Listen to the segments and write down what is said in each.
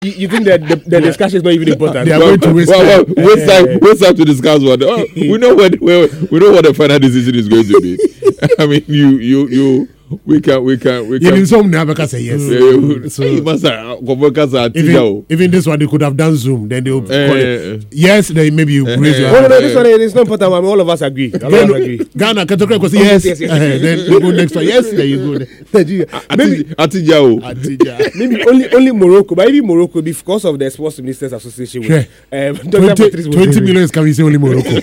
You think that the discussion is not even important? They are going to waste time. Waste time to discuss what. We know what the final decision is going to be. I mean, we can. Even some never can say yes. So even this one they could have done Zoom. Then they will call it. Yes, then maybe you raise your hand. No, this one is not important. All of us agree. Ghana, Katokre say yes. Then you go next one. Yes, there you go. Maybe only Morocco, but even Morocco because of the Sports Ministers Association. 20 million is coming. Say only Morocco.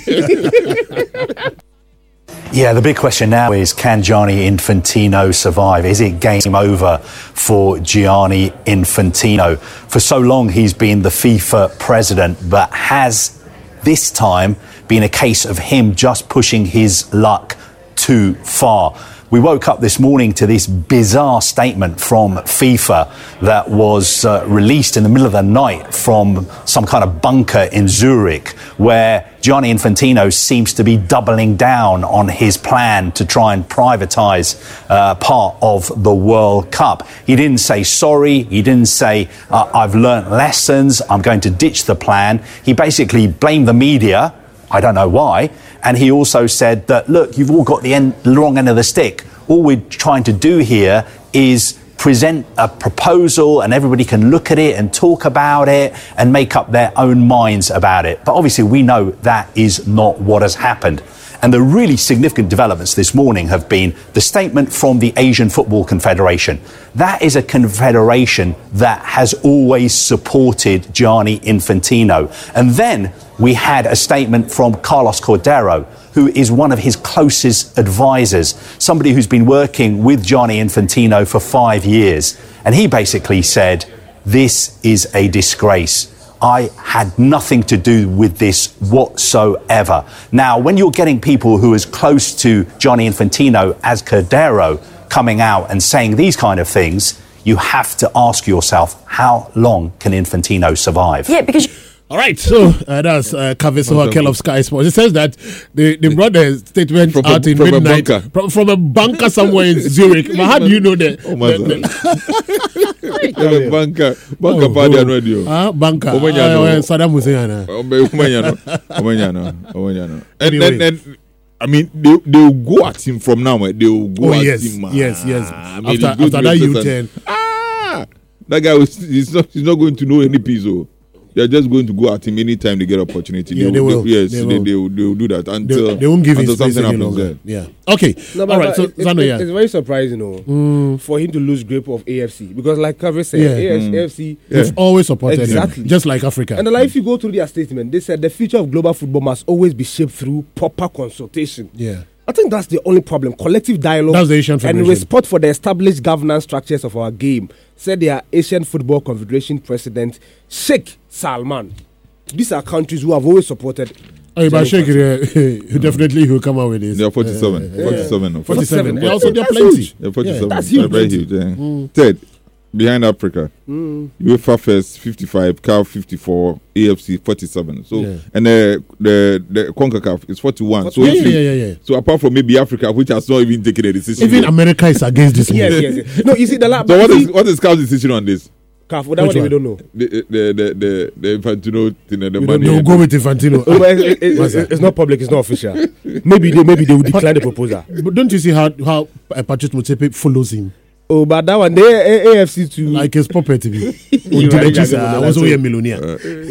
Yeah, the big question now is, can Gianni Infantino survive? Is it game over for Gianni Infantino? For so long, he's been the FIFA president, but has this time been a case of him just pushing his luck too far? We woke up this morning to this bizarre statement from FIFA that was released in the middle of the night from some kind of bunker in Zurich, where Gianni Infantino seems to be doubling down on his plan to try and privatise part of the World Cup. He didn't say sorry. He didn't say, I've learnt lessons. I'm going to ditch the plan. He basically blamed the media. I don't know why. And he also said that, look, you've all got the wrong end of the stick. All we're trying to do here is present a proposal and everybody can look at it and talk about it and make up their own minds about it. But obviously we know that is not what has happened. And the really significant developments this morning have been the statement from the Asian Football Confederation. That is a confederation that has always supported Gianni Infantino. And then we had a statement from Carlos Cordero, who is one of his closest advisors, somebody who's been working with Gianni Infantino for 5 years. And he basically said, this is a disgrace. I had nothing to do with this whatsoever. Now, when you're getting people who are as close to Gianni Infantino as Cordero coming out and saying these kind of things, you have to ask yourself, how long can Infantino survive? Yeah, because... All right, so that's Kaviso Hakel of Sky Sports. It says that they brought a statement out in midnight from a bunker somewhere in Zurich. But how do you know that? Bunker party on radio. Bunker. Saddam Hussein. And I mean, they will go at him from now. They will go at him. Yes. After that U-turn. That guy he's not going to know any peace. They're just going to go at him anytime they get opportunity. Yeah, they will. Yes, they will do that until they won't give him something happens there. Yeah. Okay. No, all right. So it's very surprising, for him to lose grip of AFC because, like Kaveh said, AFC they've always supported him, just like Africa. And if you go through their statement, they said the future of global football must always be shaped through proper consultation. Yeah. I think that's the only problem. Collective dialogue and respect for the established governance structures of our game, said their Asian Football Confederation President Sheikh Salman. These are countries who have always supported. But Sheikh, definitely he'll come out with this. They're 47. 47. Also, they're plenty. They're 47. That's huge. Very huge. Third, behind Africa, UEFA first 55, CAF 54, AFC 47. So and the CONCACAF is 41. So So apart from maybe Africa, which has not even taken a decision, even America is against this. Yes. No, you see the So what is CAF's decision on this? CAF, that one we don't know. The Infantino thing, the money. They'll go with Infantino. It's not public. It's not official. Maybe they will decline the proposal. But don't you see how Patrice Motsepe follows him? Oh, but that one, the AFC too. Like his puppet to be. I was only a millionaire.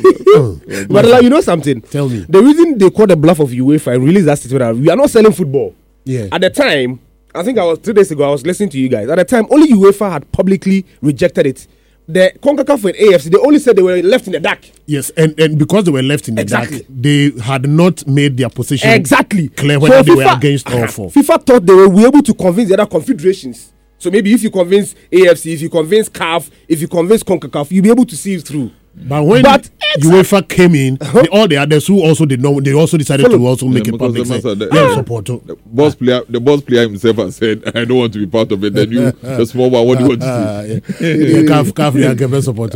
But you know something? Tell me. The reason they called the bluff of UEFA and released that statement, we are not selling football. Yeah. At the time, I think 3 days ago, I was listening to you guys. At the time, only UEFA had publicly rejected it. The CONCACAF and AFC, they only said they were left in the dark. Yes, and because they were left in the dark, they had not made their position clear whether they were against or for. FIFA thought they were able to convince the other confederations. So maybe if you convince AFC, if you convince CAF, if you convince CONCACAF, you'll be able to see it through. But when UEFA came in, all the others who also did not, they also decided to also make it public. The boss player himself has said, "I don't want to be part of it." Then you, the small one, what do you want to do? CAF, they can support.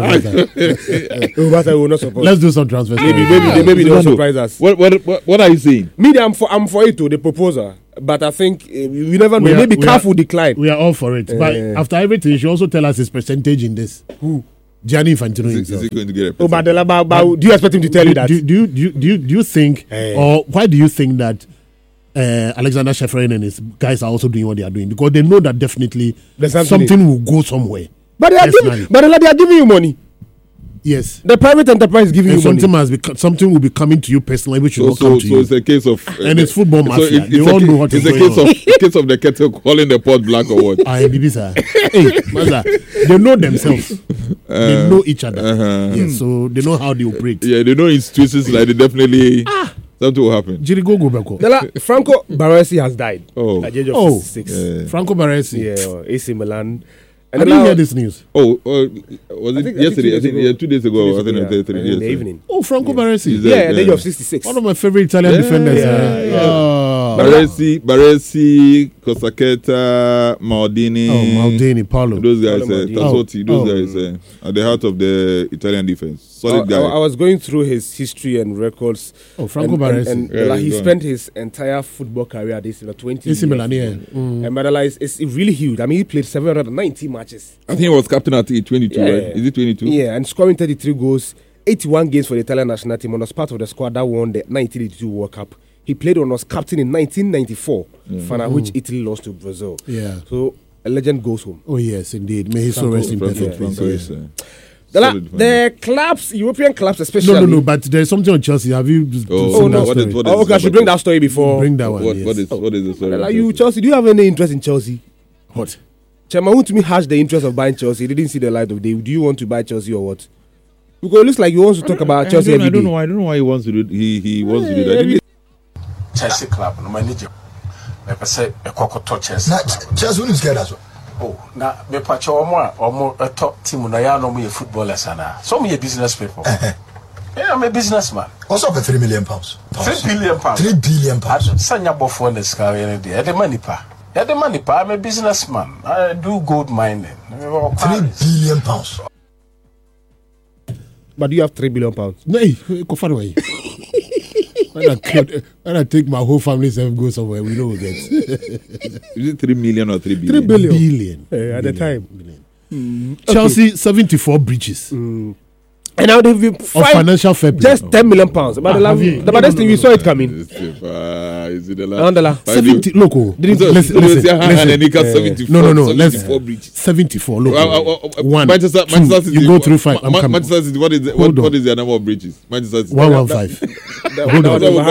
Will not support. Let's do some transfers. Maybe they will surprise us. What are you saying? Me, I'm for it, the proposal. But I think we never know. Maybe CAF will decline. We are all for it. But after everything, you should also tell us his percentage in this. Who? Gianni Infantino is he going to get a but do you expect him to tell you that? Do you think, or why do you think that Alexander Sheffrin and his guys are also doing what they are doing? Because they know that definitely something will go somewhere. But they are giving you money. Yes, the private enterprise is giving you something money. Something will be coming to you personally, which will not come to you. So it's a case of and it's football mafia. They all know what is going on. It's a case of the kettle calling the pot black or what? Hey, Maza, they know themselves. They know each other. Yes, so they know how they operate. Yeah, they know institutions like they definitely something will happen. Franco Baresi has died at the age of 66. Yeah. Franco Baresi. Yeah, AC Milan. I didn't hear this news. Was it yesterday? I think 2 days ago. I think in the evening. Oh, Franco Baresi. At the age of 66. One of my favorite Italian defenders. Baresi, Cosacchetta, Maldini, Paolo. Those guys, Tassotti, those guys at the heart of the Italian defense. Solid guy. I was going through his history and records. Oh, Franco Baresi. And he spent his entire football career at AC Milan, 20 years. AC Milan, yeah. And Madala is really huge. I mean, he played 790 matches. I think he was captain at 22, right? Is it 22? Yeah, and scoring 33 goals, 81 games for the Italian national team, and was part of the squad that won the 1982 World Cup. He played and was captain in 1994, final which Italy lost to Brazil. Yeah. So a legend goes home. Oh yes, indeed. May he so rest in perfect peace. The clubs, European clubs especially. No. But there's something on Chelsea. Have you? Okay, I should bring that story before. Bring that one. What is the story? Chelsea. Do you have any interest in Chelsea? What? Chairman to me hashed the interest of buying Chelsea. He didn't see the light of day. Do you want to buy Chelsea or what? Because it looks like he wants to talk about Chelsea every day. I don't know why he wants to do. He wants to do that. Chelsea club, no manager. Me say a cocoto Chelsea. Chelsea wouldn't get us. Oh, na me pacho omo a top team na ya no me footballers ana. So me business people. Yeah, I'm a businessman. What's up for £3 million? 3 billion pounds. 3 billion pounds. Sanya bofo on the sky any day. The money pa. Yeah, the money pa. I'm a businessman. I do gold mining. 3 billion pounds. But do you have £3 billion? No, go far away. When I take my whole family and go somewhere, we know we'll get. Is it 3 million or 3 billion? 3 billion. At the time. Chelsea, 74 breaches. And now they've been financial fair play. Just £10 million. But this thing, we saw it coming. Is it the last? 70 local. Listen. No. Let's 74 local. Manchester City. You go through 5. Manchester City. What is their number of breaches? Manchester City. 115. Hold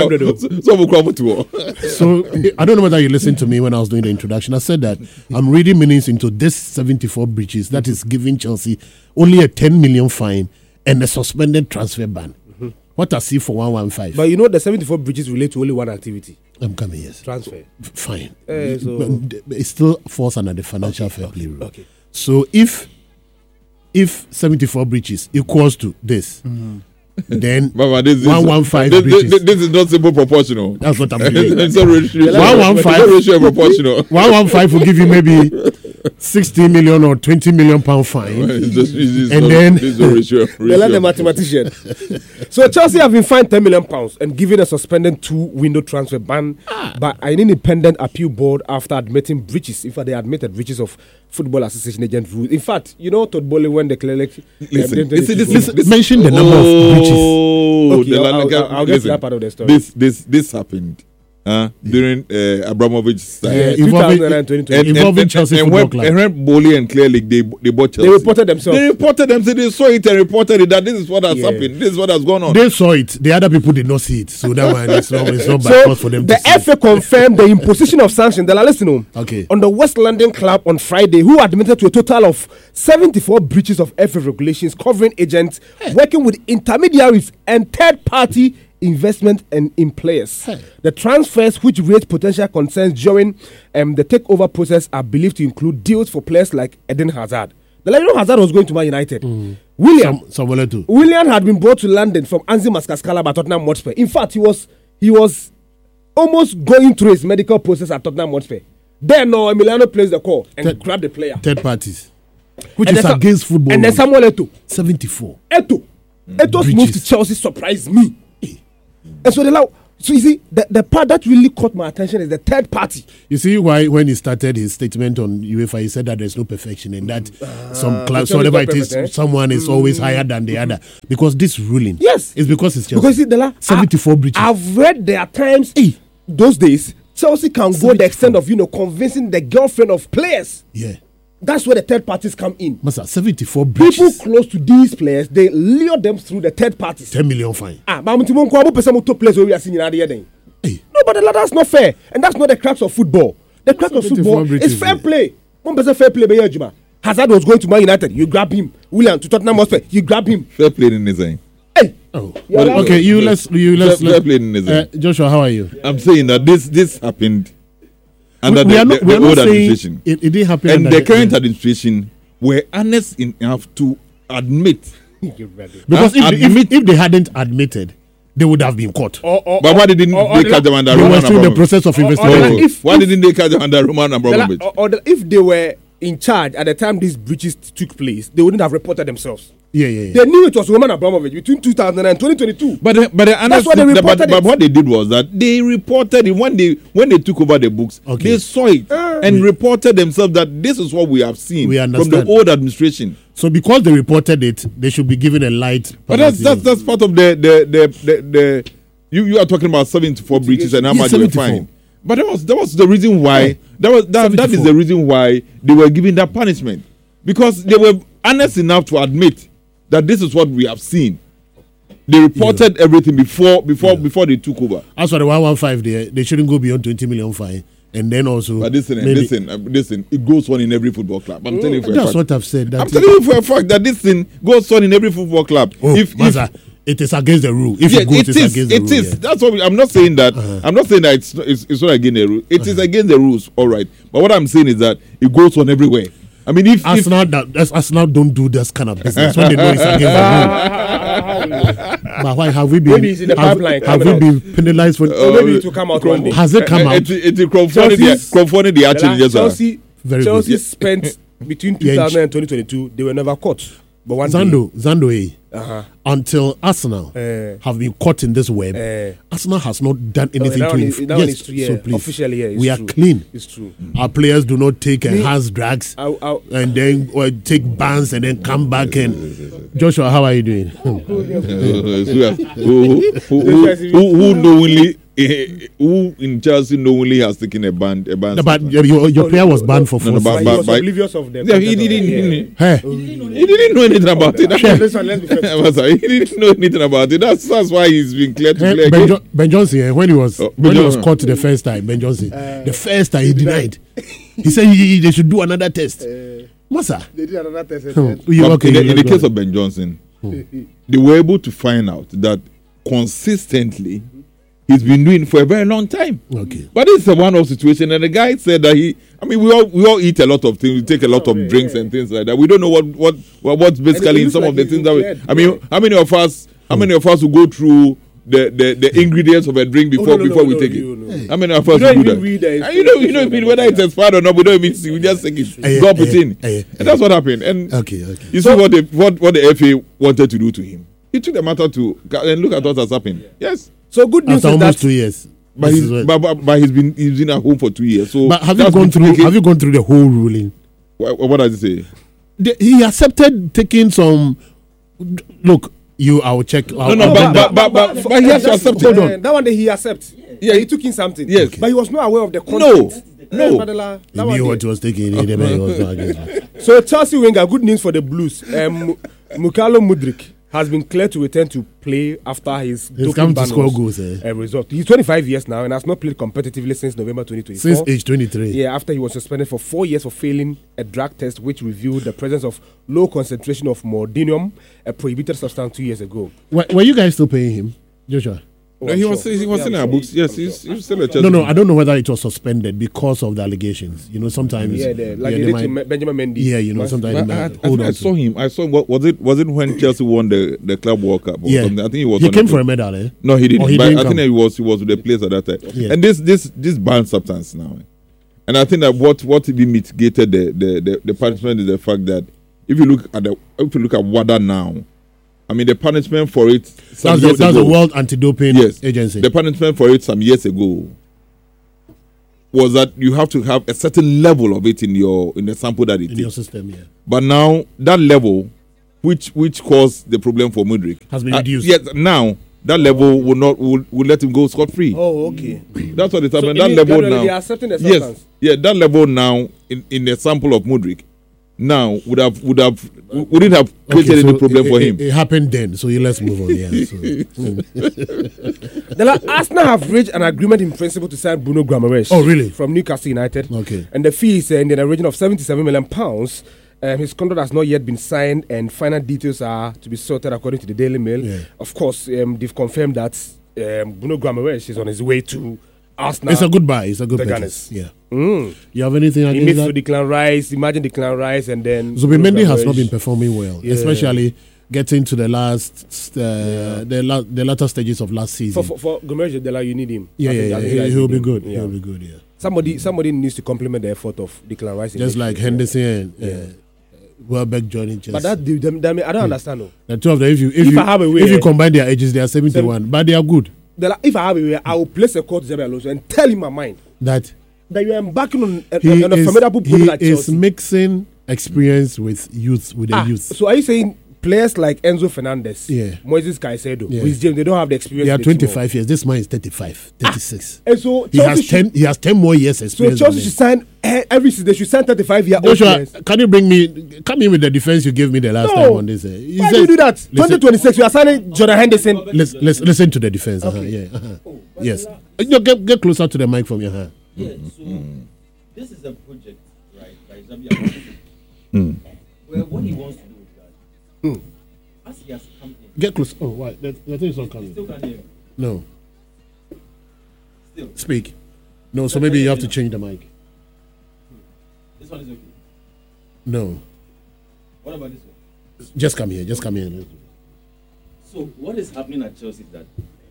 on. So I don't know whether you listened to me when I was doing the introduction. I said that I'm reading meanings into this 74 breaches that is giving Chelsea only a 10 million fine and a suspended transfer ban. What I see for 115. But you know the 74 breaches relate to only one activity. I'm coming, yes. Transfer. Fine. So it still falls under the financial fair play rule. Okay. So if 74 breaches equals to this, then 115 breaches. This is not simple proportional. That's what I'm saying. It's a ratio. 115 ratio proportional. 115 will give you maybe 60 million or 20 million pound fine. And then they let the mathematician. So Chelsea have been fined £10 million and given a suspended 2-window transfer ban by an independent appeal board after admitting breaches. In fact, they admitted breaches of Football Association agent rules. In fact, you know Todd Bowley when the clearly mention the number of breaches. Okay, I'll get to that part of the story. This happened during Abramovich's time. Involving Chelsea Football Club. And when Bowley and Clear League, they bought Chelsea. They reported themselves. They saw it and reported it that this is what has happened. This is what has gone on. They saw it. The other people did not see it. So that one it's not bad cause for them to see. The FA confirmed the imposition of sanctions. On the West London club on Friday, who admitted to a total of 74 breaches of FA regulations covering agents working with intermediaries and third-party investment and in players. The transfers which raised potential concerns during the takeover process are believed to include deals for players like Eden Hazard. The Eden Hazard was going to Man United. Willian had been brought to London from Anzi Mascascala by Tottenham Hotspur. In fact, he was almost going through his medical process at Tottenham Hotspur. Then Emiliano plays the call and grabbed the player. Third parties, which is against football. And then Samuel Eto'o. 74. Eto'o's move to Chelsea surprised me. And so So you see, the part that really caught my attention is the third party. You see why when he started his statement on UEFA, he said that there's no perfection and that some clubs, whatever it is, someone is always higher than the other. Because this ruling, yes, it's because it's Chelsea. Because see, 74 breaches. I've read there are times those days Chelsea can go the extent of convincing the girlfriend of players. Yeah. That's where the third parties come in. Masa, 74 breaches. People close to these players, they lure them through the third parties. 10 million fine. But I'm players where we are seeing no, but that's not fair. And that's not the crux of football. The crux of football is fair play. One person fair play. Hazard was going to Man United. You grab him. William to Tottenham Hotspur. You grab him. Fair play in his name. Hey. Oh. Well, okay, let's fair play in his name. Joshua, how are you? I'm saying that this happened under we the old administration. It didn't happen. And the current administration were honest enough to admit. Because if they hadn't admitted, they would have been caught. But why didn't they catch them under Roman Abramovich? They were still in the process of investigation. Why didn't they catch them under Roman Abramovich? If they were in charge at the time these breaches took place, they wouldn't have reported themselves. Yeah. They knew it was Roman Abramovich between 2000 and 2022. But that's what they reported. But what they did was that they reported it when they took over the books. Okay. They saw it and reported themselves that this is what we have seen from the old administration. So because they reported it, they should be given a light. But that's part of the you are talking about 74 breaches and how much they were fined. But that was the reason why that is the reason why they were given that punishment, because they were honest enough to admit that this is what we have seen. They reported everything before they took over. As for the 115, they shouldn't go beyond 20 million fine. And then also, but listen, it goes on in every football club. I'm telling you for a fact. That's what I've said. I'm telling you for a fact that this thing goes on in every football club. It is against the rule. If it goes, it's against the rule. It is. That's what I'm not saying that. I'm not saying that it's not against the rule. It is against the rules, all right. But what I'm saying is that it goes on everywhere. I mean, if Arsenal don't do this kind of business when they know it's against the rule. But why have we been? Maybe it's in the pipeline. Have we been penalized for? Maybe it will come out one day. Has it come out? It confronted the actually. Chelsea spent between 2000 and 2022. They were never caught. But one Zando, until Arsenal have been caught in this web, Arsenal has not done anything so please, officially, we are true. Clean. It's true. Our players do not take enhanced drugs and then take bans and then come back. And Joshua, how are you doing? Who in Chelsea knowingly has taken a ban? No, but your player was banned for 4 seasons. He was oblivious of them. Yeah, he didn't know anything about it. He didn't know anything about it. That's why he's been clear to play. Ben Johnson, when he was caught the first time, Ben Johnson, the first time he denied. He said they should do another test. Masa, they did another test. In the case of Ben Johnson, they were able to find out that consistently he's been doing for a very long time. Okay. But it's a one-off situation, and the guy said that we all eat a lot of things, we take a lot of drinks and things like that. We don't know what's basically in some of the things that how many of us will go through the ingredients of a drink before we take it? How many of us will do that? You know whether it's expired or not, we don't even see, we just take it. Drop it in. And that's what happened. And you see what the FA wanted to do to him. He took the matter to and look at what has happened. Yes. So good news after is almost 2 years. But he's been at home for 2 years. So but have you gone through the whole ruling? What does it say? He accepted taking some. Look, I will check. But he has to accept it. That one day he accepts. Yeah, he took in something. Yes, but he was not aware of the content. No. He knew what he was taking. So Chelsea winger, good news for the Blues. Mykhailo Mudryk has been cleared to return to play after his come to score goals. Result. He's 25 years now and has not played competitively since November 2024. Since age 23. Yeah, after he was suspended for 4 years for failing a drug test which revealed the presence of low concentration of morphine, a prohibited substance 2 years ago. Were you guys still paying him, Joshua? No, he was in our books. Yes, he's still a Chelsea. No, I don't know whether it was suspended because of the allegations. Sometimes. Benjamin Mendy. Yeah, sometimes. I saw him. Was it when Chelsea won the Club World Cup? Or something? I think he was. He came for a medal, eh? No, he didn't. But I think he was with the players at that time. Yeah. And this banned substance now, and I think that what even mitigated the punishment is the fact that if you look at WADA now, I mean, the punishment for it. That's the World Anti-Doping Agency. The punishment for it some years ago was that you have to have a certain level of it in the sample that it in your system. Yeah. But now that level, which caused the problem for Mudryk, has been reduced. Yes, now that level will let him go scot-free. Oh, okay. That's what it's happening. That level now. They are accepting the substance. Yes, that level now in the sample of Mudryk now wouldn't have created any problem for him. It happened then, so let's move on. Yeah. Arsenal have reached an agreement in principle to sign Bruno Guimaraes. Oh, really? From Newcastle United. Okay. And the fee is in the region of £77 million. His contract has not yet been signed, and final details are to be sorted according to the Daily Mail. Yeah. Of course, they've confirmed that Bruno Guimaraes is on his way to Arsenal. It's a good buy. It's a good purchase. Yeah. You have anything against that? He Declan Rice. Imagine Declan Rice, and then Zubimendi has not been performing well, especially getting to the the latter stages of last season. For Guimaraes, you need him. He'll be good. He'll be good. Yeah. Somebody needs to complement the effort of Declan Rice. Just like Henderson and Welbeck joining Chelsea. But I don't understand. No. The two of them, if you combine their ages, they are 71, but they are good. If I have a way, I will place a call to Xabi Alonso and tell him my mind that you are embarking on a formidable project like Chelsea. He is mixing experience with youth. So are you saying players like Enzo Fernandez, Moises Caicedo, Reece James, they don't have the experience? They are 25 years. This man is 35, 36. And so he has 10 more years experience. So Chelsea should sign every season. They should sign 35-year-old players. Can you come in with the defense you gave me the last time on this? Why do you do that? 2026, you are signing Jordan Henderson. Listen to the defense. Okay. Yes. Get closer to the mic from your hand. Yeah, so this is a project, right, by Xabi Alonso. Where what he wants to do is that, as he has come in. Get close. Oh, why? The thing is not coming. Still can't hear me. No. Still. Speak. No, so maybe you have to change the mic. This one is okay. No. What about this one? Just come here. So what is happening at Chelsea is that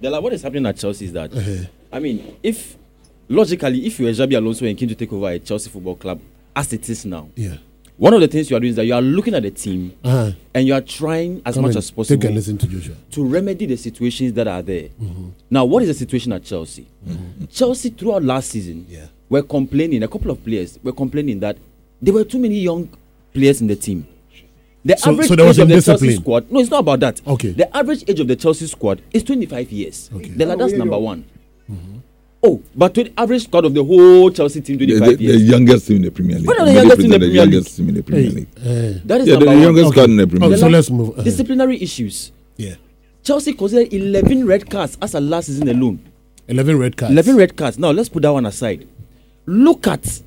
I mean, if you're Xabi Alonso and keen to take over a Chelsea Football Club as it is now, one of the things you are doing is that you are looking at the team and you are trying as much as possible take a listen to Joshua to remedy the situations that are there. Now, what is the situation at Chelsea? Chelsea throughout last season were complaining, a couple of players were complaining that there were too many young players in the team. The average age of the Chelsea squad, no, it's not about that. Okay. The average age of the Chelsea squad is 25 years. Okay. That's number one. Oh, but the average squad of the whole Chelsea team, 25 years. The youngest team in the Premier League. What are the youngest team in the Premier League? That is number the youngest squad in the Premier League. So let's move. Disciplinary issues. Yeah. Chelsea considered 11 red cards as a last season alone. 11 red cards. 11 red cards. Now, let's put that one aside. Look at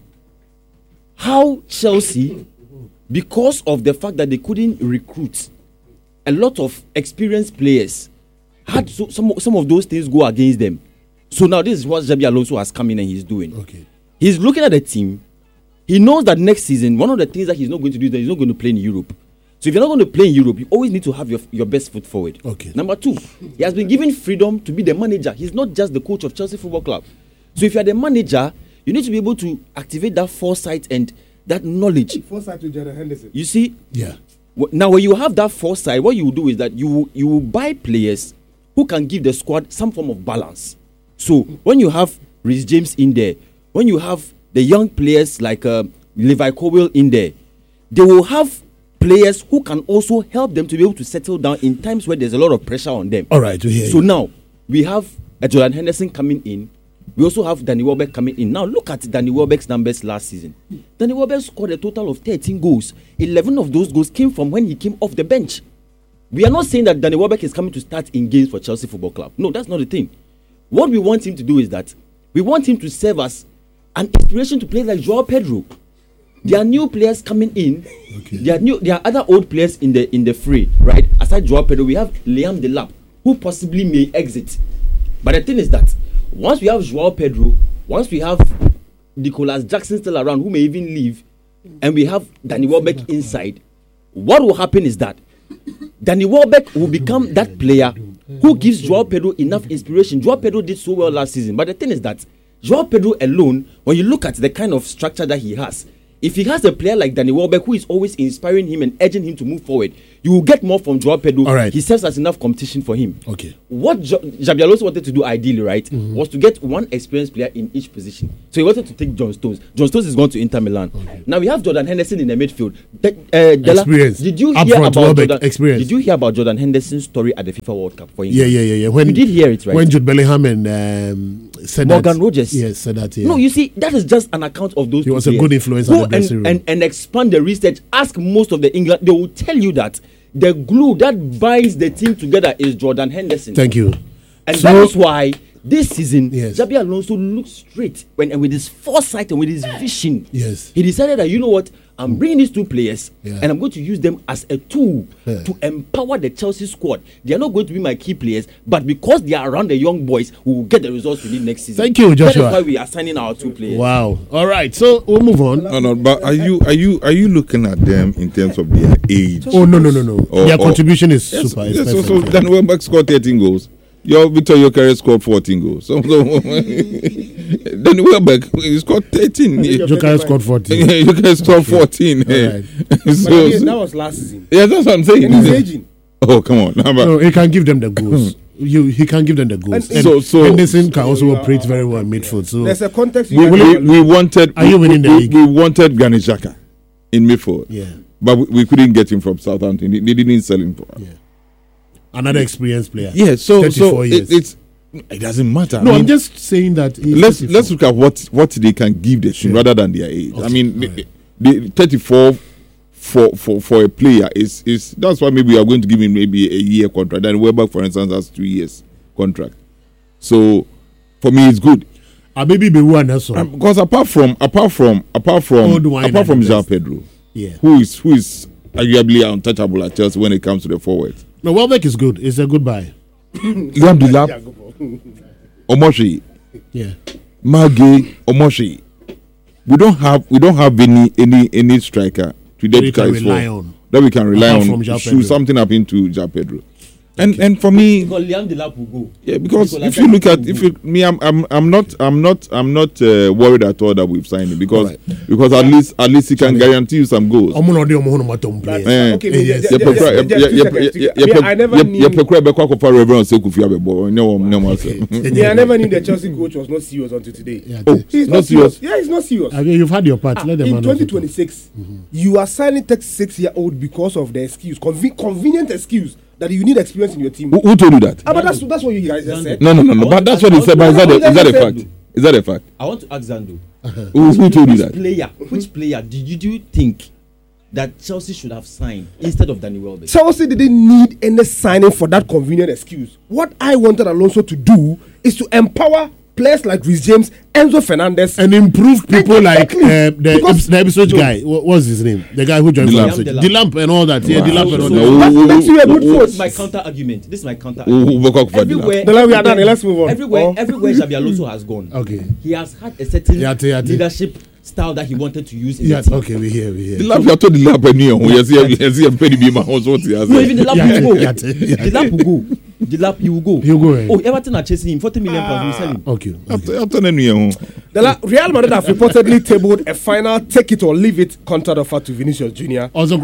how Chelsea, because of the fact that they couldn't recruit a lot of experienced players, had some of those things go against them. So now this is what Xabi Alonso has come in and he's doing. Okay. He's looking at the team. He knows that next season, one of the things that he's not going to do is that he's not going to play in Europe. So if you're not going to play in Europe, you always need to have your best foot forward. Okay. Number two, he has been given freedom to be the manager. He's not just the coach of Chelsea Football Club. So if you're the manager, you need to be able to activate that foresight and that knowledge. Foresight to Jordan Henderson. You see? Yeah. Now, when you have that foresight, what you will do is that you will buy players who can give the squad some form of balance. So when you have Reece James in there, when you have the young players like Levi Colwill in there, they will have players who can also help them to be able to settle down in times where there's a lot of pressure on them. All right, to hear so you. Now we have Jordan Henderson coming in. We also have Danny Welbeck coming in. Now look at Danny Welbeck's numbers last season. Danny Welbeck scored a total of 13 goals. 11 of those goals came from when he came off the bench. We are not saying that Danny Welbeck is coming to start in games for Chelsea Football Club. No, that's not the thing. What we want him to do is that we want him to serve as an inspiration to players like Joao Pedro. There are new players coming in. Okay. There are other old players in the fray, right? Aside Joao Pedro, we have Liam Delap, who possibly may exit. But the thing is that once we have Joao Pedro, once we have Nicolas Jackson still around, who may even leave, and we have Danny Welbeck inside, what will happen is that Danny Welbeck will become that player who gives Joao Pedro enough inspiration. Joao Pedro did so well last season, but the thing is that Joao Pedro alone, when you look at the kind of structure that he has, if he has a player like Danny Welbeck who is always inspiring him and urging him to move forward, You will get more from Joao Pedro. All right. He serves as enough competition for him. Okay. What Xabi Alonso wanted to do ideally, right, was to get one experienced player in each position. So he wanted to take John Stones. John Stones is going to Inter Milan. Okay. Now we have Jordan Henderson in the midfield. Experience. Did you hear about Jordan? Experience. Did you hear about Jordan Henderson's story at the FIFA World Cup for England? Yeah. When you did hear it, right? When Jude Bellingham and said Morgan Rogers said that. Yeah. No, you see, that is just an account of those. He was a good influence on the dressing room. And expand the research. Ask most of the England. They will tell you that the glue that binds the team together is Jordan Henderson. Thank you. And that is why this season, Xabi Alonso looked straight and with his foresight and with his vision. Yes. He decided that, you know what, I'm bringing these two players and I'm going to use them as a tool to empower the Chelsea squad. They are not going to be my key players, but because they are around the young boys, we will get the results we need next season. Thank you, Joshua. That is why we are signing our two players. Wow. All right. So we'll move on. No, but are you looking at them in terms of their age? Oh no. Their contribution is super. Yes, so Dan Welbeck scored 13 goals. Your Victor Gyökeres scored 14 goals. So then Welbeck scored 13. Gyökeres scored 14. Gyökeres scored 14. Right. That was last season. Yeah, that's what I'm saying. And he's aging. Oh, come on. No, he can give them the goals. He can give them the goals. And so Henderson can also operate very well in midfield. So there's a context. We wanted. Are you winning the league? We wanted Granit Xhaka in midfield. Yeah. But we couldn't get him from Southampton. They didn't sell him for. Yeah. Another experienced player. Yeah, so it doesn't matter. No, I'm just saying that. Let's look at what they can give the team rather than their age. Okay. I mean, the 34 for a player is that's why maybe we are going to give him maybe a year contract. Then Welbeck, for instance, has 2 years contract. So for me, it's good. Maybe be one also. Because apart from Joao Pedro, who is arguably untouchable at Chelsea when it comes to the forwards. No, Welbeck is good. It's a good buy. Liam Delap, Omoshi, Magé, Omoshi. We don't have any striker to that we can rely on. Should something happen to Joao Pedro. And for me, because Liam Delap will go. Yeah, because if you look at I'm not worried at all that we've signed him because at least he can guarantee you some goals. I never knew the Chelsea coach was not serious until today. He's not serious. Yeah, he's not serious. You've had your part. Let them in 2026, you are signing 36-year-old because of the excuse, convenient excuse. That you need experience in your team. Who told you that? But that's what you guys just said. No. But that's what he said. But is that a fact? Is that a fact? I want to ask Zando. Who told you that? Which player did you think that Chelsea should have signed instead of Danny Welbeck? Chelsea didn't need any signing for that convenient excuse. What I wanted Alonso to do is to empower players like Reece James, Enzo Fernandez, and improve people like the episode guy. What's his name? The guy who joined Delap and all that. Yeah, Delap and all that. That's a good This is my counter argument. Everywhere we are done. Let's move on. Everywhere Xabi Alonso has gone. Okay. He has had a certain leadership style that he wanted to use in the team. Okay, we hear. Delap, you told Delap No, even Delap will go. Delap, he will go. He'll go. Oh, Everton are chasing him. £40 million we sell him. Okay. Real Madrid have reportedly tabled a final take it or leave it contract offer to Vinicius Junior. Also,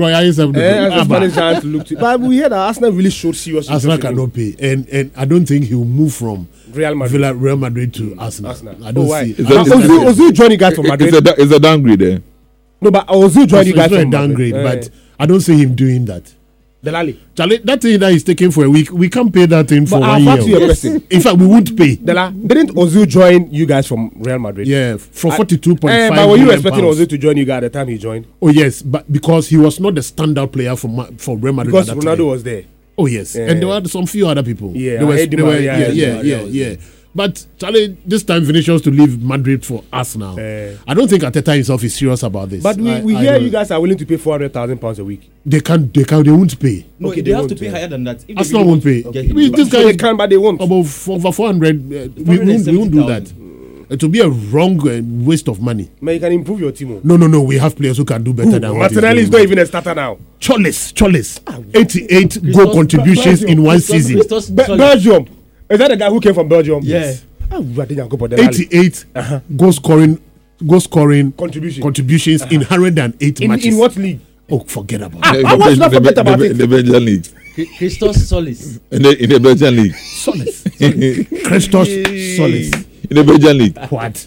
but we heard that Arsenal really showed serious. Arsenal cannot pay, and I don't think he will move from Real Madrid to Arsenal. I don't see. Ozil joining guys from Madrid. Is a downgrade there? No, but Ozil joining guys from downgrade, but I don't see him doing that. Delali. Charlie, that thing that he's taking for a week, we can't pay that thing for 1 year. In fact, we won't pay. Didn't Ozil join you guys from Real Madrid? Yeah, for 42.5 but were you expecting Ozil to join you guys at the time he joined? Oh yes, but because he was not the standout player for Real Madrid because at that Ronaldo time. was there. Oh yes, and there were some few other people. Yeah, yeah. But Charlie, this time Vinicius to leave Madrid for Arsenal. I don't think Arteta himself is serious about this. But we hear you guys are willing to pay £400,000 a week. They won't pay. No, they have to pay higher than that. Arsenal won't pay. This guy can, but they won't. About over 400. We won't do that. It will be a wrong waste of money. But you can improve your team. No. We have players who can do better than Martinelli is not even a starter now. Cholis. 88 goal contributions in one season. Belgium. Is that the guy who came from Belgium? Yes. 88 goal scoring contributions in 108 matches. In what league? Oh, forget about it. Why should I forget about it? In the Belgian league. Christos Solis. In the Belgian league. Solis. Christos Solis. In the Belgian league. What?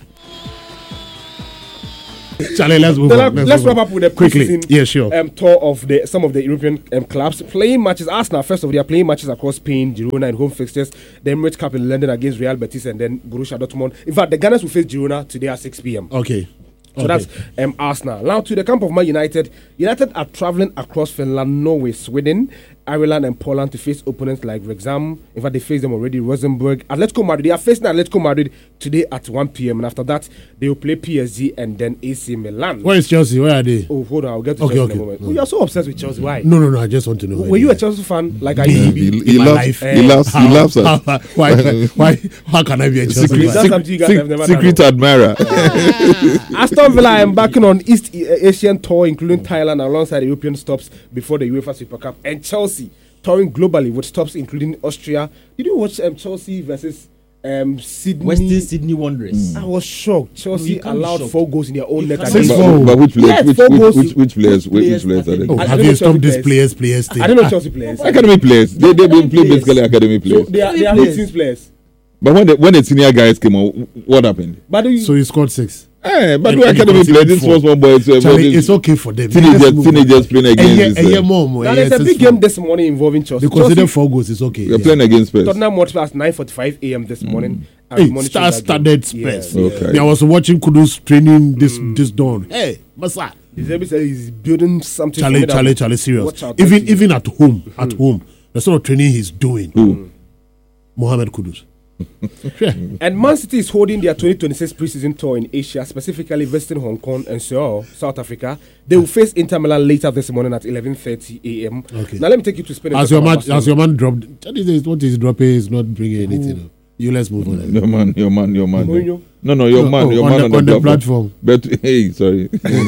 Charlie, let's move on. Let's wrap up with the quickly. Yeah, sure. Tour of some of the European clubs playing matches. Arsenal, first of all, they are playing matches across Spain, Girona, and home fixtures. The Emirates Cup in London against Real Betis, and then Borussia Dortmund. In fact, the Gunners will face Girona today at 6 p.m. Okay. So that's Arsenal. Now to the camp of Man United. United are travelling across Finland, Norway, Sweden, Ireland, and Poland to face opponents like Wrexham. In fact, they faced them already. Rosenborg, Atletico Madrid. They are facing Atletico Madrid today at 1 p.m. And after that, they will play PSG and then AC Milan. Where is Chelsea? Where are they? Oh, hold on. I'll get to Chelsea in a moment. You are so obsessed with Chelsea. Why? No. I just want to know. Were you a Chelsea fan? Like I He loves us. Why? How can I be a Chelsea fan? Secret admirer. Aston Villa are embarking on East Asian tour, including Thailand, alongside European stops before the UEFA Super Cup, and Chelsea touring globally with stops including Austria. Did you watch Chelsea versus Sydney? Western Sydney Wanderers. I was shocked. Chelsea allowed 4 goals in their own net. But which players? Which players are they? Oh, have you stopped these players thing? I don't know Chelsea players. Academy players. They play basically academy players. So they are who teams players. But when the senior guys came out, what happened? So he scored 6. But the academy players, this was one boy. Charlie, it's okay for them. Teenagers playing against. Now there's a big game this morning involving Chelsea. They consider 4 goals. It's okay. You're playing against Spurs. Tottenham watched at 9:45 a.m. this morning. Started Spurs. Okay. I was watching Kudus training this dawn. Hey, what's that? He's building something. Charlie, serious. Even at home, the sort of training he's doing. Mohamed Kudus. And Man City is holding their 2026 preseason tour in Asia, specifically visiting Hong Kong and Seoul, South Africa. They will face Inter Milan later this morning at 11:30 a.m. Okay. Now let me take you to Spain. As your man dropped, what is dropping is not bringing anything. You let's move on. Your man. Mourinho? No, your man on the platform. But hey, sorry.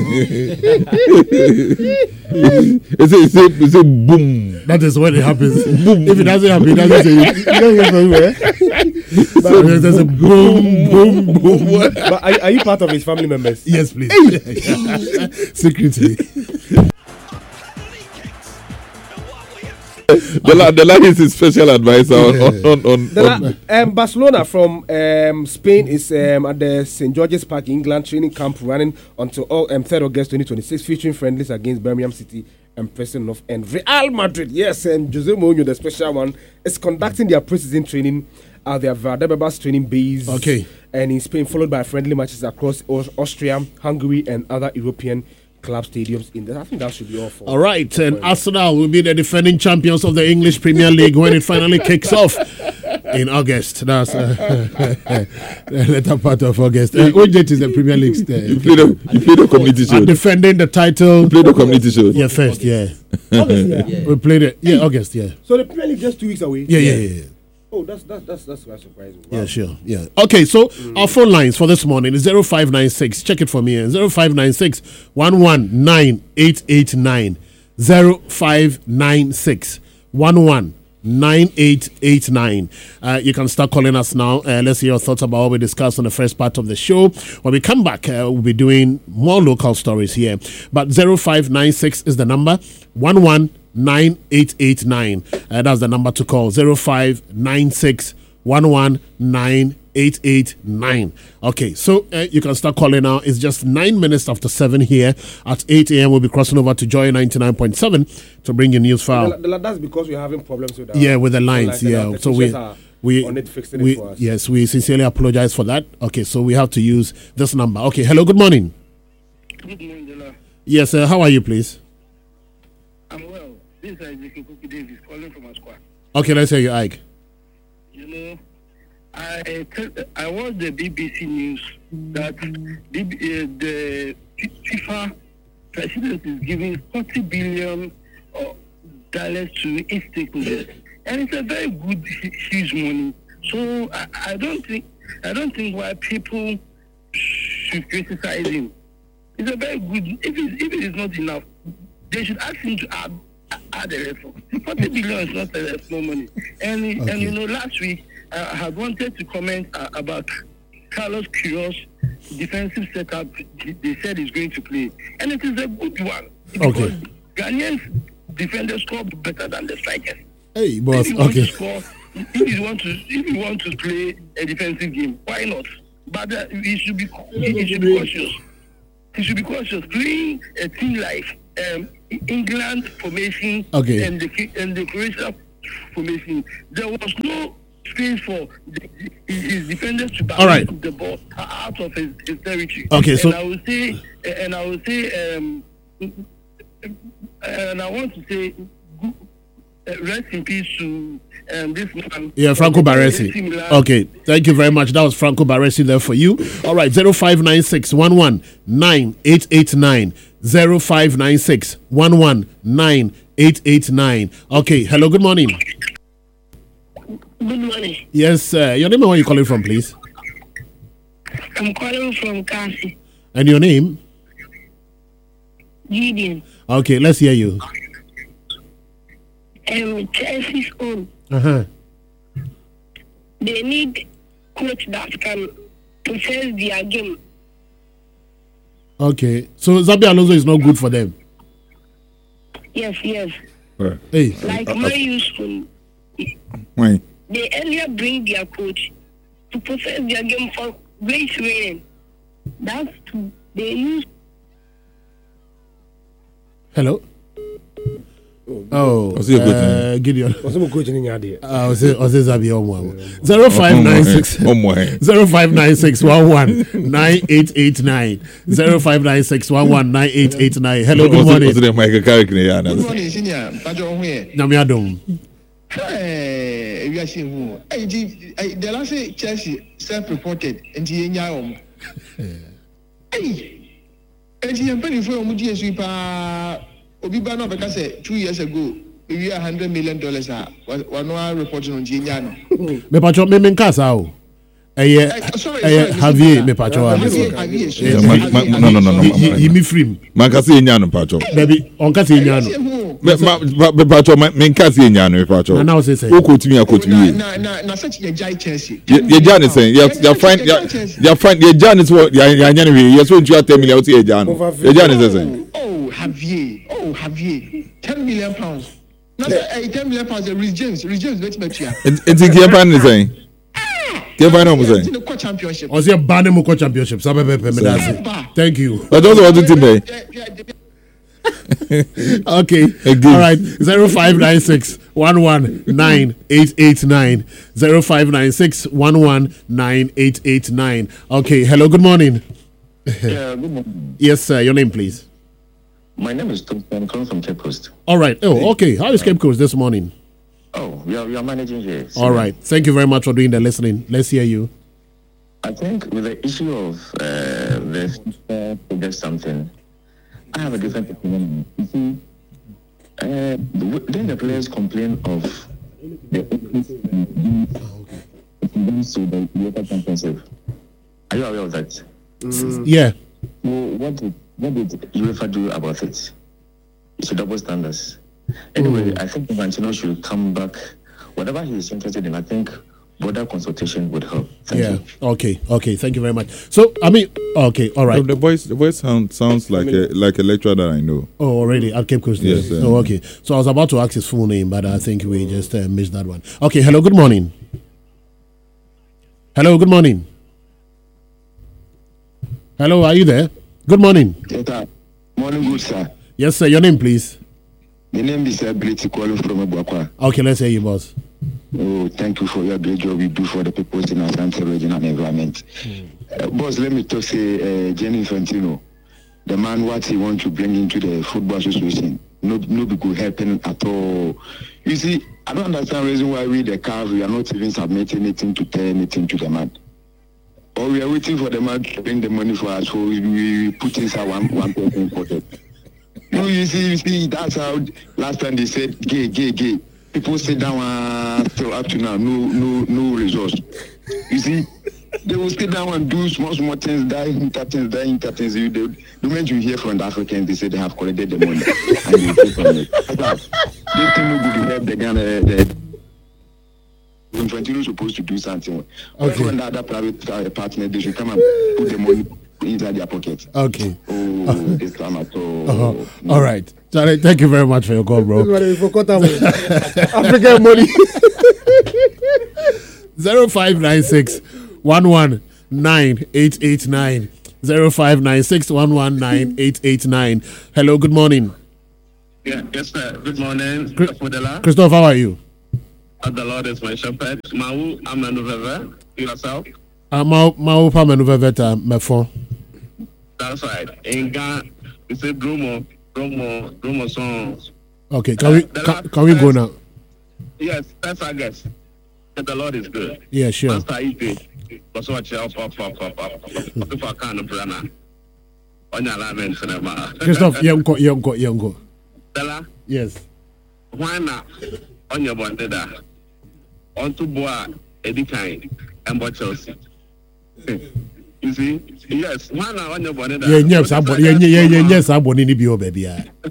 It's a boom. That is when it happens. Boom. If it doesn't happen, it doesn't say it. You don't hear from where. There's a boom. But are you part of his family members? Yes, please. Secretly. The lad is his special advisor on Barcelona from Spain is at the St. George's Park, England training camp running until 3rd August 2026, featuring friendlies against Birmingham City and Preston North and Real Madrid. Yes, and Jose Mourinho, the special one, is conducting their preseason training at their Valdebebas training base. Okay. And in Spain, followed by friendly matches across Austria, Hungary, and other European club stadiums in there. I think that should be all for. All right, and Arsenal will be the defending champions of the English Premier League when it finally kicks off in August. That's the later part of August. What date is the Premier League? You play the community show. Defending the title. You play the community show. Yeah, first, yeah. August, yeah. We played it. Yeah, August, yeah. So the Premier League just 2 weeks away. Yeah. Oh, that's quite surprising. Wow. Yeah, sure. Yeah. Okay, so our phone lines for this morning is 0596. Check it for me. 0596 119 0596 119889. You can start calling us now. Let's hear your thoughts about what we discussed on the first part of the show. When we come back, we'll be doing more local stories here. But 0596 is the number. 119889. That's the number to call. 0596 119889. Okay, so you can start calling now. It's just 9 minutes after 7 here. At 8 a.m. we'll be crossing over to Joy 99.7 to bring you news file. That's because we're having problems with with the lines. Yeah, so we yes, we sincerely apologize for that. Okay, so we have to use this number. Okay, hello, good morning. Good morning, Dela. Yes, how are you, please? I'm well. This is Ezekiel Cookie Davis calling from Asqua. Okay, let's hear you, Ike. You know, I watched the BBC news that the FIFA president is giving $40 billion to its stakeholders, and it's a very good, huge money. So I don't think why people should criticize him. It's a very good. If it is not enough, they should ask him to add the rest. $40 billion is not a small money. And you know, last week I had wanted to comment about Carlos Queiroz defensive setup. They said he's going to play, and it is a good one. Okay. Ghanaians defenders score better than the strikers. Hey, boss. Okay. If you want to play a defensive game, why not? But he should be cautious. He should be cautious. Playing a team like England formation and the Croatia formation, there was no space for his defenders to back the ball out of his territory. Okay, so I want to say rest in peace to this man. Yeah, Franco Baresi. Okay, thank you very much. That was Franco Baresi there for you. All right, 0596-11-9889. 0596-11-9889. Okay, hello, good morning. Good morning. Yes, your name and where you calling from, please? I'm calling from Kasi. And your name? Gideon. Okay, let's hear you. Chelsea's own. They need coach that can process their game. Okay, so Xabi Alonso is not good for them. Yes. Hey, like my useful. Why? They earlier bring their coach to process their game for great training. That's true. They use. Hello. Oh, Gideon. Was I'm coaching in your idea. I was Zabi Omwa. 0596-11-9889. 0596-11-9889. Hello, good morning. Good morning, senior. Namiadum. Hey, we are seeing who. The last Chelsea self-reported and the Yanyam. Hey, and the Empire for Mudi Sweeper. Obibano because 2 years ago, we had $100 million. One more reporting on Giano. Me pacho me menkasa o. Javier me pacho. No. He me free. Mankasi Nyano pacho. Baby, on kasi Nyano. Me pacho menkasi Nyano me pacho. Na say. Who quote me? Na such a giant Chelsea. Ye Jan is saying, you find ye Jan is what ya Nyano we. Yes, what you are telling me about ye Jan. Ye Jan is saying. Javier, £10 million. Not £10 million. Rhys James, let me check. It's a game plan is saying. Championship. Was your Banemo championship? Thank you. But those are the team. Okay. All right. 0596-119-889. 0596-119-889. Okay. Hello. Good morning. Yeah. Good morning. Yes, sir. Your name, please. My name is Tom. I'm coming from Cape Coast. All right. Oh, okay. How is Cape Coast this morning? Oh, we are managing here. All right. Thank you very much for doing the listening. Let's hear you. I think with the issue of the forget something, I have a different opinion. You see, then the players complain of the increase to the UEFA Championship. Are you aware of that? Yeah. So what did UEFA do about it? It's a double standards. Anyway, I think Infantino should come back. Whatever he is interested in, I think broader consultation would help. Thank you. Okay. Thank you very much. So, I mean, okay, all right. The voice sounds like a lecturer that I know. Oh, already at Cape Coast. Yes. Oh, okay. So I was about to ask his full name, but I think we just missed that one. Okay. Hello. Good morning. Hello. Good morning. Hello. Are you there? Good morning. Yes, sir. Morning, good sir. Yes, sir. Your name, please. The name is Briti calling from Abuakwa. Okay, let's hear you, boss. Oh, thank you for your great job you do for the people in our country, regional environment. Boss, let me talk Gianni Infantino, the man what he wants to bring into the football association. No be good helping at all. You see, I don't understand the reason why we the CAF we are not even submitting anything to tell anything to the man. Or we are waiting for the man to bring the money for us, so we put inside one person pocket. No, you see, that's how last time they said gay. People sit down till up to now, no results. You see, they will sit down and do small things, die interthings. The moment you hear from the Africans, they say they have collected the money and you pay from it. This thing will help the Ghana. Infantino is supposed to do something. Okay. When the other private partner, they should come and put the money inside their pocket. Okay. Oh, Islam at all. All right. Charlie, thank you very much for your call, bro. African money. 0596 119 0596 119 Hello, good morning. Yeah, yes, sir. Good morning, Christophe, how are you? The Lord is my shepherd. Mau Amenuveve, yourself? Mau Pamenuveve, my phone. That's right. In Ghana, we say Bromo songs. Okay, can we go now? Yes, that's our guess. The Lord is good. Yeah, sure. Master Ite, but watch out, pop. If I can't prana. On your line, cinema. Christophe, Yonko. Della? Yes. Why not? On your bandada. On to Boa, Eddie Kine, and Boy Chelsea. You see? Yes, why not on your bandada? Yes, I'm born in the bio, baby.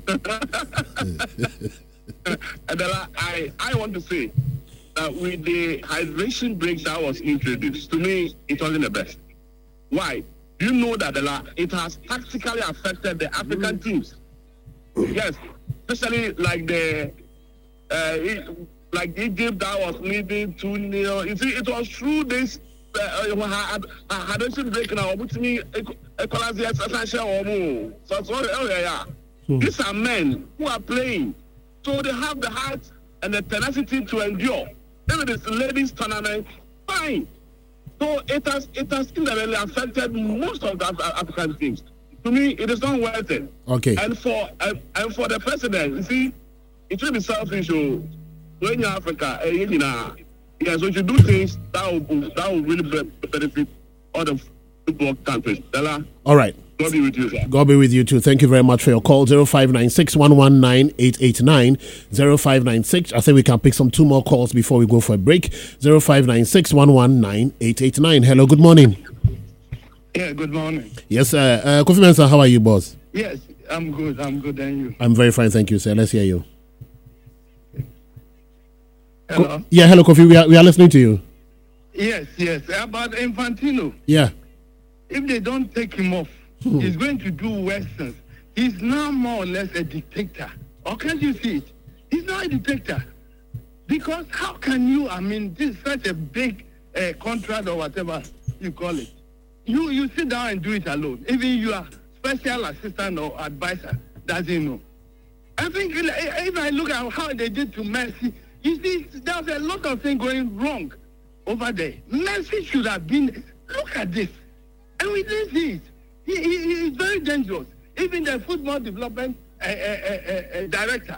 Adela, I want to say that with the hydration break that was introduced, to me, it wasn't the best. Why? Do you know that Adela, it has tactically affected the African teams? Yes, especially like like Egypt that was leading 2-0. You see, it was through this hydration break now, which means these are men who are playing. So they have the heart and the tenacity to endure. If it is ladies tournament, fine. So it has indirectly affected most of the African teams. To me, it is not worth it. Okay. And for the president, you see, it should be selfish. When you're Africa, yes, we should do things that will really benefit all the football countries. All right. God be with you, sir. God be with you too. Thank you very much for your call. 0596 119 889 0596. I think we can pick two more calls before we go for a break. 0596 119 889. Hello, good morning. Yeah, good morning. Yes, sir. Kofi Mensah, how are you, boss? Yes, I'm good. And you? I'm very fine, thank you, sir. Let's hear you. Hello? Hello, Kofi. We are listening to you. Yes. About Infantino. Yeah. If they don't take him off, he's going to do worse things. He's now more or less a dictator. Or can't you see it? He's not a dictator. Because how can you, this is such a big contract or whatever you call it. You sit down and do it alone. Even your special assistant or advisor doesn't know. I think if I look at how they did to Messi, you see, there's a lot of things going wrong over there. Messi should have been, look at this. And we didn't see it. He is very dangerous. Even the football development director,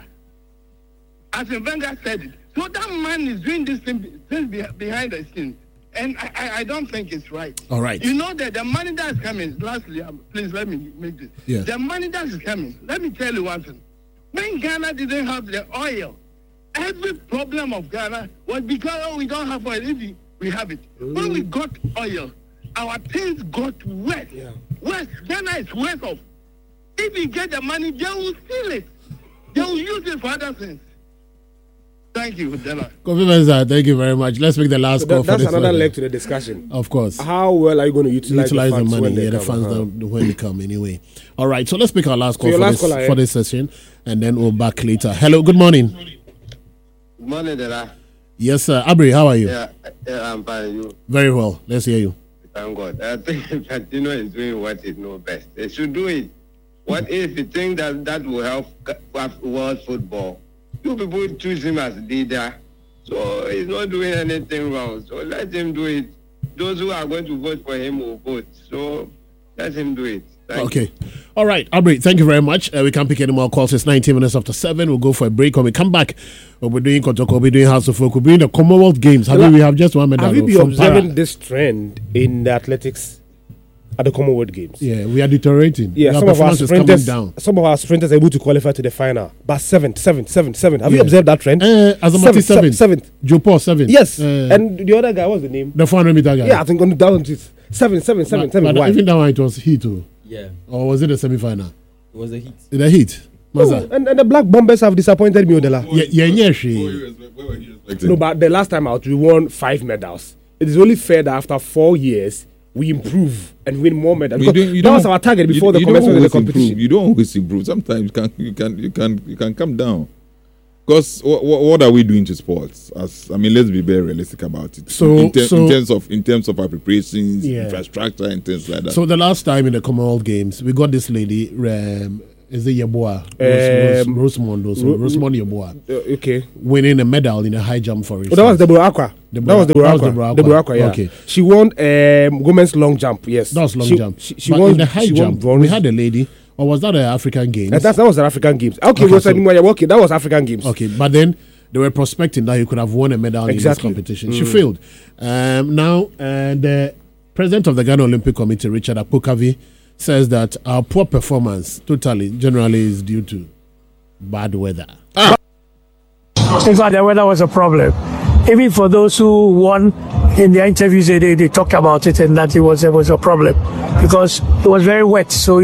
as Wenger said it. So that man is doing this thing behind the scenes. And I don't think it's right. All right. You know that the money that is coming, lastly, please let me make this. Yeah. The money that is coming, let me tell you one thing. When Ghana didn't have the oil, every problem of Ghana was because we don't have oil. If we have it. When we got oil, our things got wet. Yeah. West. Ghana is west off. If we get the money, they will steal it. They will use it for other things. Thank you, Della. Kofi Mensah, thank you very much. Let's make the last call for this. That's another leg to the discussion. Of course. How well are you going to utilize the money? When the funds when they come anyway. All right, so let's pick our last call for this session, and then we'll back later. Hello, good morning. Good morning, Della. Yes, sir. Abri, how are you? Yeah, I'm fine. You? Very well. Let's hear you. Thank God. I think Infantino is doing what he knows best. They should do it. What if you think that will help world football? You people choose him as leader, so he's not doing anything wrong. So let him do it. Those who are going to vote for him will vote. So let him do it. Thank you. All right, Abri, thank you very much. We can't pick any more calls. It's 19 minutes after 7. We'll go for a break. When we come back, we'll be doing Kotoko, we'll be doing House of Folk, we'll be doing the Commonwealth Games. We have just one medal. Have you been observing this trend in the athletics at the Commonwealth Games? Yeah, we are deteriorating. Yeah, some of our sprinters are able to qualify to the final, but seventh. Have you observed that trend? Azamati seventh. Joe Paul seventh. Yes, and the other guy, what's the name? The 400 meter guy. Yeah, I think on the down it's seven. But even that one, it was heat too. Yeah. Or was it a semi-final? It was a heat. The heat. No, and the Black Bombers have disappointed me, Odela. Yeah. No, but the last time out, we won 5 medals. It is only fair that after 4 years, we improve and win more medals. That was our target before the commencement of the competition. Improve. You don't always improve. Sometimes you can come down. Because what are we doing to sports? Let's be very realistic about it. In terms of our preparations, infrastructure, and things like that. So the last time in the Commonwealth Games, we got this lady. Is it Yeboah? Rosemond Yeboah. Okay. Winning a medal in a high jump for it. That was Deborah Aqua. That was Deborah Aqua, yeah. Okay. She won women's long jump, yes. That was long jump. She won in the high jump. We had a lady, or was that the African Games? That was the African Games. Okay, that was African Games. Okay, but then they were prospecting that you could have won a medal in this competition. She failed. Now, the president of the Ghana Olympic Committee, Richard Apokavi, says that our poor performance generally is due to bad weather. In fact, the weather was a problem. Even for those who won, in their interviews, they talked about it and that it was a problem because it was very wet. So,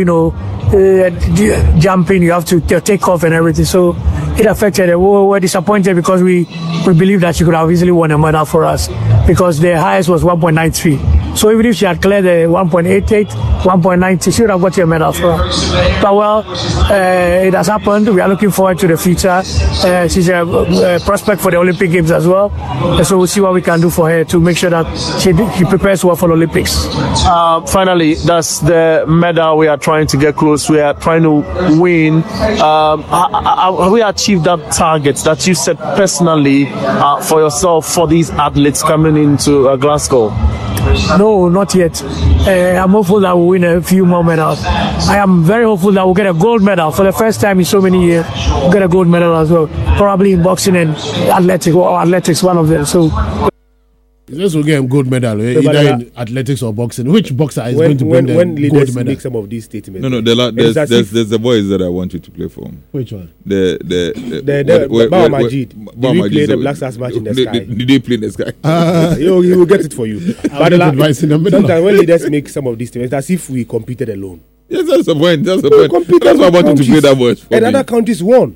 jumping, you have to take off and everything. So it affected. We were disappointed because we believed that she could have easily won a medal for us because the highest was 1.93. So even if she had cleared the 1.88, 1.90, she would have got a medal for us. But it has happened. We are looking forward to the future. She's a prospect for the Olympic Games as well. So we'll see what we can do for her to make sure that she prepares well for the Olympics. Finally, that's the medal we are trying to get close. We are trying to win. Have we achieved that target that you set personally for yourself for these athletes coming into Glasgow? No, not yet. I'm hopeful that we'll win a few more medals. I am very hopeful that we'll get a gold medal for the first time in so many years. We'll get a gold medal as well, probably in boxing and athletics, one of them. So. This will get a gold medal, either in athletics or boxing. Which boxer is going to win the gold medal? Make some of these statements. No. There's the boys that I want you to play for. Which one? The Bawa Majid. Did we play the Black Stars match in the sky? Did they play in the sky? He will get it for you. But sometimes when leaders make some of these statements, as if we competed alone. Yes, that's the point. That's why I wanted to play that voice. And other countries won.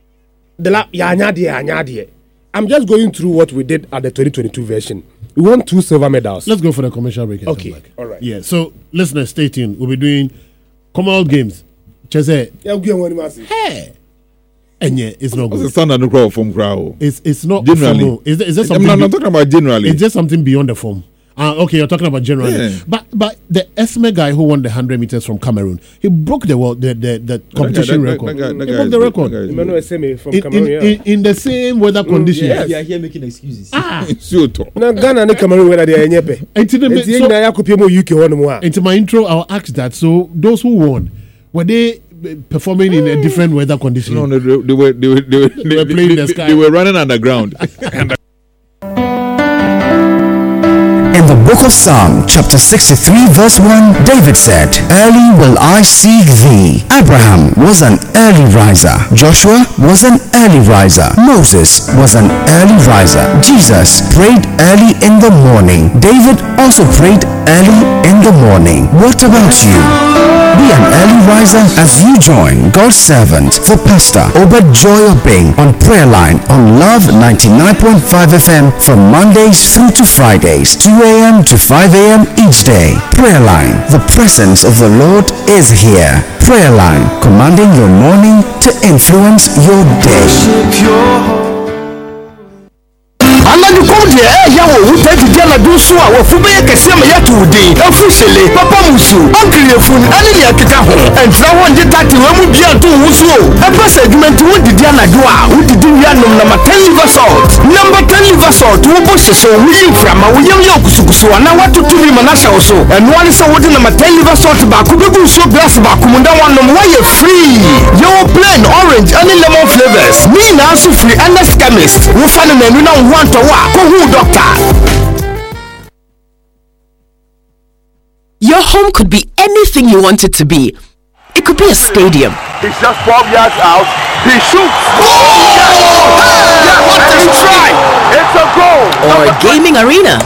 I'm just going through what we did at the 2022 version. We won 2 silver medals. Let's go for the commercial break. Okay, all right. Yeah, so listeners, stay tuned. We'll be doing Commonwealth Games. Chese. Hey. And it's not good. It's standard crowd from crowd. It's not generally. Formal. Is there something? I'm not talking about generally. Is there something beyond the form? Okay, you're talking about generally. Yeah. But the Esme guy who won the 100 meters from Cameroon, he broke the competition record. He broke the record. Emmanuel Esme from Cameroon. In the same weather conditions. Yes. You are here making excuses. Now Ghana and Cameroon weather they are nyepe. Into my intro, I'll ask that. So those who won, were they performing in a different weather condition? No, they were playing in the sky. They were running underground. In the book of Psalm, chapter 63, verse 1, David said, "Early will I seek thee." Abraham was an early riser. Joshua was an early riser. Moses was an early riser. Jesus prayed early in the morning. David also prayed early in the morning. What about you? Be an early riser as you join God's servant for Pastor Obed Joy Obeng on Prayer Line on Love 99.5 FM from Mondays through to Fridays, 2 a.m. to 5 a.m. each day. Prayer Line, the presence of the Lord is here. Prayer Line, commanding your morning to influence your day. Papa Musu, Uncle Fun, Alia Kitaho, and Trawan Detati, when we be at two Wusu, a segment with the Diana Dua, with the Diana number 10 liver salt. Number 10 liver salt, two bushes, so we from a William Yokusu, and I want to be Manasha also, and one is a water number 10 liver salt Bakubu, so glass Bakumunda one why you free. Your plain orange, any lemon flavors. Me now, so free, and that's chemist. Who find a man who don't want to walk, who doctor. Your home could be anything you want it to be. It could be a stadium. He's just 12 yards out. He shoots. Oh! Yes! What did he try? It's a goal. Or a gaming arena.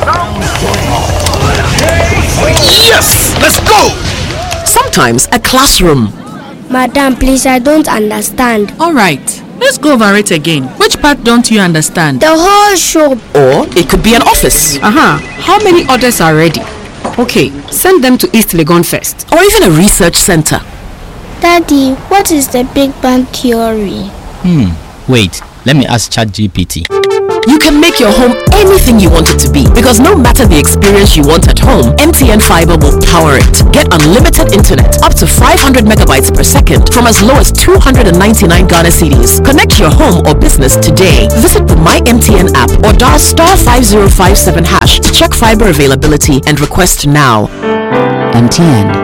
Yes! Let's go! Sometimes a classroom. Madam, please, I don't understand. All right. Let's go over it again. Which part don't you understand? The whole shop. Or it could be an office. How many orders are ready? Okay, send them to East Legon first, or even a research center. Daddy, what is the Big Bang Theory? Wait, let me ask ChatGPT. You can make your home anything you want it to be, because no matter the experience you want at home, MTN Fiber will power it. Get unlimited internet up to 500 megabytes per second from as low as 299 Ghana cedis. Connect your home or business today. Visit the My MTN app or dial *5057# to check fiber availability and request now. MTN.